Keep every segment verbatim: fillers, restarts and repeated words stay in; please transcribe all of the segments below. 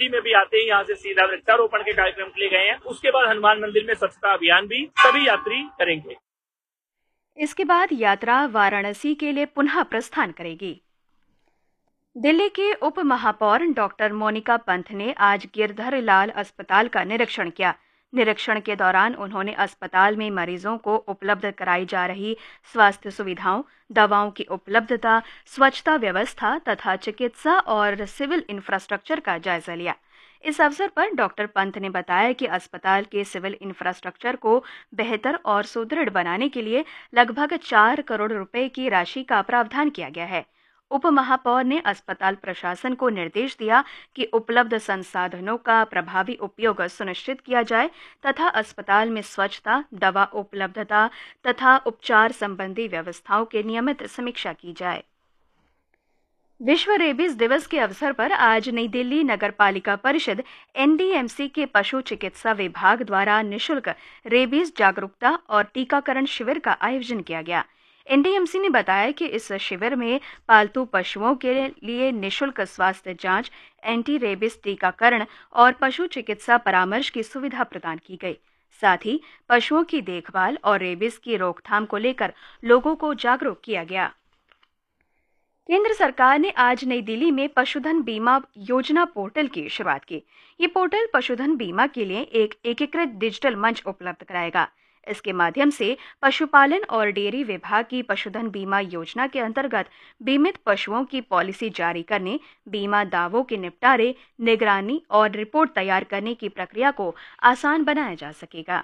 दिल्ली में भी आते ही यहाँ से सीधा वृक्षारोपण के कार्यक्रम के लिए गए हैं। उसके बाद हनुमान मंदिर में स्वच्छता अभियान भी सभी यात्री करेंगे। इसके बाद यात्रा वाराणसी के लिए पुनः प्रस्थान करेगी। दिल्ली के उप महापौर डॉक्टर मोनिका पंत ने आज गिरधर लाल अस्पताल का निरीक्षण किया। निरीक्षण के दौरान उन्होंने अस्पताल में मरीजों को उपलब्ध कराई जा रही स्वास्थ्य सुविधाओं, दवाओं की उपलब्धता, स्वच्छता व्यवस्था तथा चिकित्सा और सिविल इंफ्रास्ट्रक्चर का जायजा लिया। इस अवसर पर डॉक्टर पंत ने बताया कि अस्पताल के सिविल इंफ्रास्ट्रक्चर को बेहतर और सुदृढ़ बनाने के लिए लगभग चार करोड़ रुपए की राशि का प्रावधान किया गया है। उप महापौर ने अस्पताल प्रशासन को निर्देश दिया कि उपलब्ध संसाधनों का प्रभावी उपयोग सुनिश्चित किया जाए तथा अस्पताल में स्वच्छता, दवा उपलब्धता तथा उपचार संबंधी व्यवस्थाओं की नियमित समीक्षा की जाए। विश्व रेबीज दिवस के अवसर पर आज नई दिल्ली नगर पालिका परिषद एन डी एम सी के पशु चिकित्सा विभाग द्वारा निःशुल्क रेबीज जागरूकता और टीकाकरण शिविर का आयोजन किया गया। एन डी एम सी ने बताया कि इस शिविर में पालतू पशुओं के लिए निःशुल्क स्वास्थ्य जांच, एंटी रेबीज टीकाकरण और पशु चिकित्सा परामर्श की सुविधा प्रदान की गई। साथ ही पशुओं की देखभाल और रेबीज की रोकथाम को लेकर लोगों को जागरूक किया गया। केंद्र सरकार ने आज नई दिल्ली में पशुधन बीमा योजना पोर्टल की शुरुआत की। ये पोर्टल पशुधन बीमा के लिए एक एकीकृत डिजिटल मंच उपलब्ध कराएगा। इसके माध्यम से पशुपालन और डेयरी विभाग की पशुधन बीमा योजना के अंतर्गत बीमित पशुओं की पॉलिसी जारी करने, बीमा दावों के निपटारे, निगरानी और रिपोर्ट तैयार करने की प्रक्रिया को आसान बनाया जा सकेगा।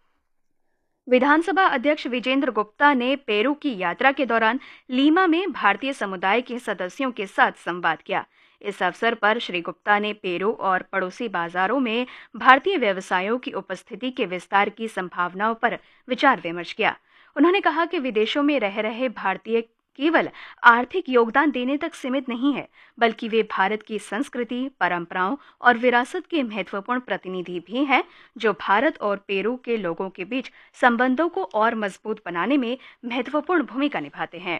विधानसभा अध्यक्ष विजेंद्र गुप्ता ने पेरू की यात्रा के दौरान लीमा में भारतीय समुदाय के सदस्यों के साथ संवाद किया। इस अवसर पर श्री गुप्ता ने पेरू और पड़ोसी बाजारों में भारतीय व्यवसायों की उपस्थिति के विस्तार की संभावनाओं पर विचार विमर्श किया। उन्होंने कहा कि विदेशों में रह रहे भारतीय केवल आर्थिक योगदान देने तक सीमित नहीं है, बल्कि वे भारत की संस्कृति, परंपराओं और विरासत के महत्वपूर्ण प्रतिनिधि भी हैं, जो भारत और पेरू के लोगों के बीच संबंधों को और मजबूत बनाने में महत्वपूर्ण भूमिका निभाते हैं।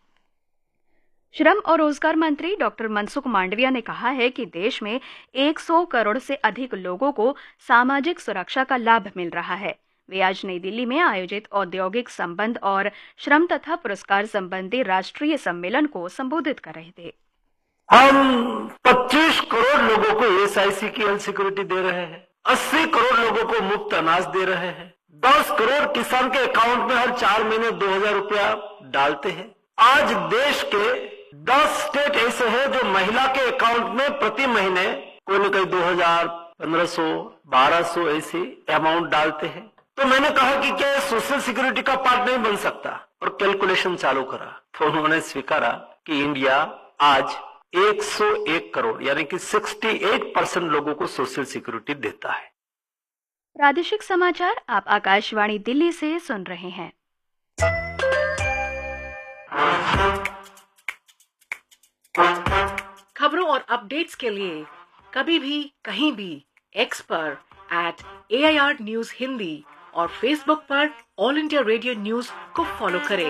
श्रम और रोजगार मंत्री डॉक्टर मनसुख मांडविया ने कहा है कि देश में सौ करोड़ से अधिक लोगों को सामाजिक सुरक्षा का लाभ मिल रहा है। वे आज नई दिल्ली में आयोजित औद्योगिक संबंध और श्रम तथा पुरस्कार संबंधी राष्ट्रीय सम्मेलन को संबोधित कर रहे थे। हम पच्चीस करोड़ लोगों को एस आई सी की हेल्थ सिक्योरिटी दे रहे हैं, अस्सी करोड़ लोगों को मुफ्त अनाज दे रहे हैं, दस करोड़ किसान के अकाउंट में हर चार महीने दो हजार रुपया डालते हैं। आज देश के दस स्टेट ऐसे हैं जो महिला के अकाउंट में प्रति महीने कोई न कोई दो हजार, पंद्रह सौ, बारह सौ ऐसे अमाउंट डालते हैं। तो मैंने कहा कि क्या सोशल सिक्योरिटी का पार्ट नहीं बन सकता, और कैलकुलेशन चालू करा तो उन्होंने स्वीकारा कि इंडिया आज एक सौ एक करोड़ यानी कि अड़सठ परसेंट लोगों को सोशल सिक्योरिटी देता है। प्रादेशिक समाचार आप आकाशवाणी दिल्ली से सुन रहे हैं। खबरों और अपडेट्स के लिए कभी भी कहीं भी एक्स पर eight A I R news Hindi और फेसबुक पर ऑल इंडिया रेडियो न्यूज को फॉलो करें।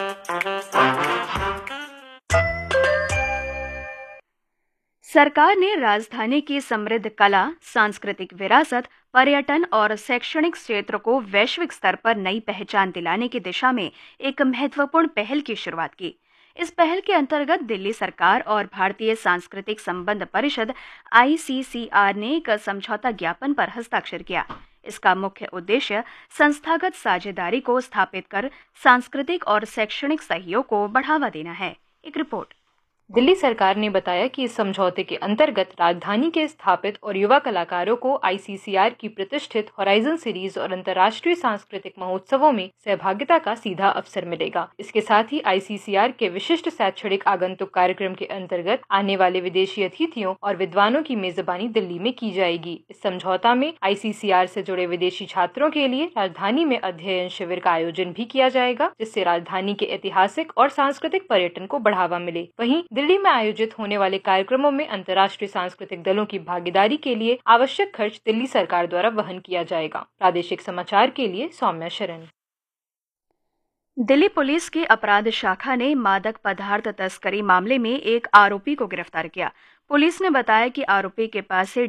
सरकार ने राजधानी की समृद्ध कला, सांस्कृतिक विरासत, पर्यटन और शैक्षणिक क्षेत्र को वैश्विक स्तर पर नई पहचान दिलाने की दिशा में एक महत्वपूर्ण पहल की शुरुआत की। इस पहल के अंतर्गत दिल्ली सरकार और भारतीय सांस्कृतिक संबंध परिषद आई सी सी आर ने एक समझौता ज्ञापन पर हस्ताक्षर किया। इसका मुख्य उद्देश्य संस्थागत साझेदारी को स्थापित कर सांस्कृतिक और शैक्षणिक सहयोग को बढ़ावा देना है। एक रिपोर्ट। दिल्ली सरकार ने बताया कि इस समझौते के अंतर्गत राजधानी के स्थापित और युवा कलाकारों को आई सी सी आर की प्रतिष्ठित होराइजन सीरीज और अंतर्राष्ट्रीय सांस्कृतिक महोत्सवों में सहभागिता का सीधा अवसर मिलेगा। इसके साथ ही आई सी सी आर के विशिष्ट शैक्षणिक आगंतुक कार्यक्रम के अंतर्गत आने वाले विदेशी अतिथियों और विद्वानों की मेजबानी दिल्ली में की जाएगी। इस समझौता में आई सी सी आर से जुड़े विदेशी छात्रों के लिए राजधानी में अध्ययन शिविर का आयोजन भी किया जाएगा, जिससे राजधानी के ऐतिहासिक और सांस्कृतिक पर्यटन को बढ़ावा मिले। वहीं दिल्ली में आयोजित होने वाले कार्यक्रमों में अंतर्राष्ट्रीय सांस्कृतिक दलों की भागीदारी के लिए आवश्यक खर्च दिल्ली सरकार द्वारा वहन किया जाएगा। प्रादेशिक समाचार के लिए सौम्या शरण। दिल्ली पुलिस की अपराध शाखा ने मादक पदार्थ तस्करी मामले में एक आरोपी को गिरफ्तार किया। पुलिस ने बताया कि आरोपी के पास से